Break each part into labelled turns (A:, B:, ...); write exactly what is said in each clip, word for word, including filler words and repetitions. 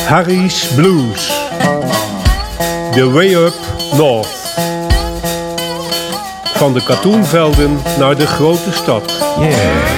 A: Harry's Blues. The Way Up North. Van de katoenvelden naar de grote stad.
B: Yeah.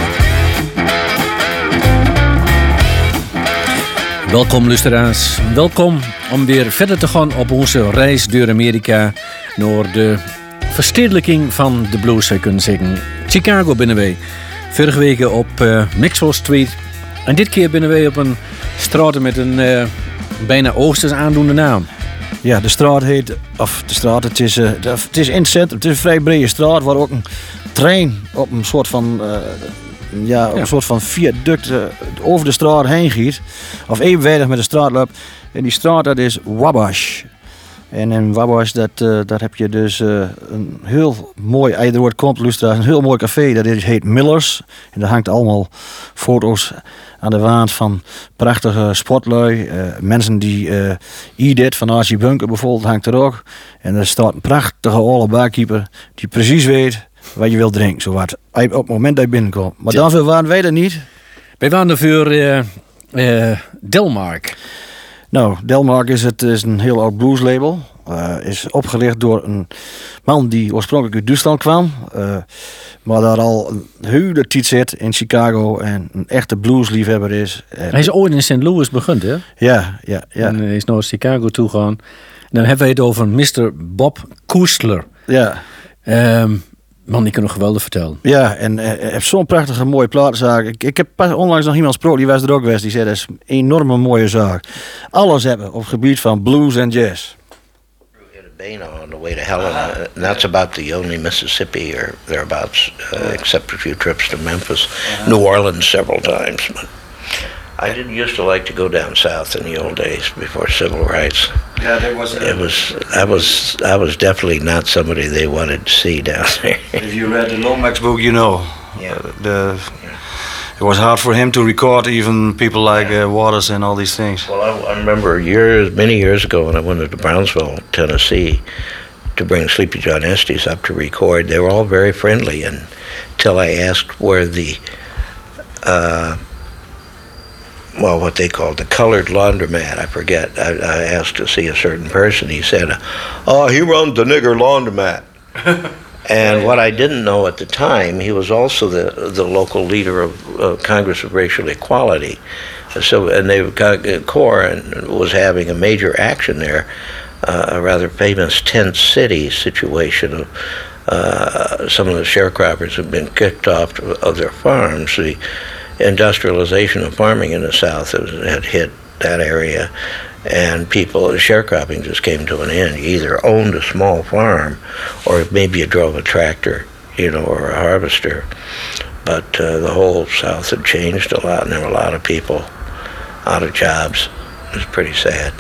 B: Welkom luisteraars. Welkom om weer verder te gaan op onze reis door Amerika. Naar de verstedelijking van de blues, zou je kunnen zeggen. Chicago binnen wij. Vorige week op uh, Maxwell Street. En dit keer binnen wij op een straat met een uh, bijna oosters aandoende naam.
C: Ja, de straat heet, of de straat, het is, uh, de, het is in het centrum, het is een vrij brede straat waar ook een trein op een soort van, uh, ja, op
B: ja.
C: een soort van viaduct uh, over de straat heen giet. Of evenwijdig met de straat loopt. En die straat, dat is Wabash. En in Wabash, dat, uh, daar heb je dus uh, een heel mooi, als je er wordt komt, luisteraars, een heel mooi café. Dat heet Millers. En daar hangt allemaal foto's aan de wand van prachtige sportlui. Uh, mensen die uh, E-Dit van Archie Bunker bijvoorbeeld hangt er ook. En er staat een prachtige oude barkeeper die precies weet wat je wilt drinken. Zowat op het moment dat je binnenkomt. Maar daarvoor waren wij er niet.
B: Wij waren er voor uh, uh, Delmark.
C: Nou, Delmark is, het, is een heel oud blueslabel. Uh, is opgericht door een man die oorspronkelijk uit Duitsland kwam. Uh, maar daar al een hele tijd zit in Chicago en een echte bluesliefhebber is. En
B: hij is ooit in Saint Louis begonnen, hè?
C: Ja, ja, ja.
B: En hij is naar Chicago toe gegaan. En dan hebben we het over mister Bob Koestler.
C: Ja.
B: Um, man, die kan nog geweldig vertellen.
C: Ja, en hij uh, heeft zo'n prachtige mooie platenzaak. Ik, ik heb pas onlangs nog iemand gesproken, die was er ook geweest. Die zei, dat is een enorme mooie zaak. Alles hebben op het gebied van blues en jazz.
D: On the way to Helena, and that's about the only Mississippi or thereabouts, uh, except a few trips to Memphis, New Orleans several times. But I didn't used to like to go down south in the old days before civil rights.
C: Yeah, there was. A,
D: it was. I was. I was definitely not somebody they wanted to see down there.
C: If you read the Lomax book, you know.
D: Yeah.
C: The. It was hard for him to record even people like uh, Waters and all these things.
D: Well, I, I remember years, many years ago, when I went to Brownsville, Tennessee, to bring Sleepy John Estes up to record. They were all very friendly until I asked where the, uh, well, what they called the colored laundromat. I forget. I, I asked to see a certain person. He said, "Oh, he runs the nigger laundromat." And what I didn't know at the time, he was also the the local leader of uh, Congress of Racial Equality. So, and they got CORE and was having a major action there, uh, a rather famous tent city situation of uh, some of the sharecroppers have been kicked off of their farms. The industrialization of farming in the South had hit that area. And people, sharecropping just came to an end. You either owned a small farm, or maybe you drove a tractor, you know, or a harvester. But uh, the whole South had changed a lot, and there were a lot of people out of jobs. It was pretty sad.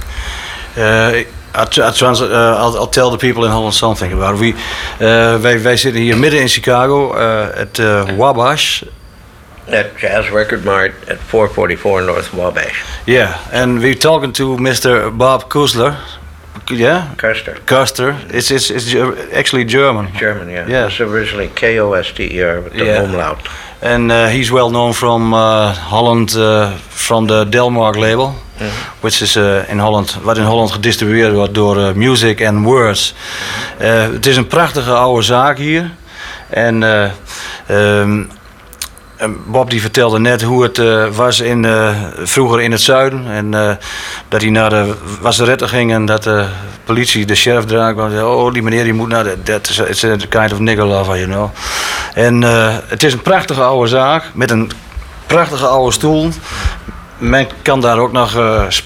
C: Uh, I, I trans, uh, I'll, I'll tell the people in Holland something about it. We, uh, wij, wij zitten hier midden in Chicago, uh, at uh, Wabash.
D: At Jazz Record Mart at four forty-four North Wabash.
C: Yeah, and we're talking to Mister Bob Koestler. Yeah?
D: Custer.
C: Custer. It's, it's, it's actually German.
D: German, yeah.
C: Yeah.
D: It's originally K O S T E R with the
C: Yeah.
D: umlaut.
C: And uh, he's well known from uh, Holland, uh, from the Delmark label. Mm-hmm. Which is uh, in Holland, wat in Holland gedistribueerd wordt door uh, Music and Words. Mm-hmm. Uh, het is een prachtige oude zaak hier. En uh, um, Bob die vertelde net hoe het uh, was in, uh, vroeger in het zuiden. En uh, dat hij naar de wasseretten ging en dat de politie, de sheriff eraan kwam. Oh, die meneer die moet naar de... Dat is it's a kind of nigger lover, you know. En uh, het is een prachtige oude zaak met een prachtige oude stoel. Men kan daar ook nog uh,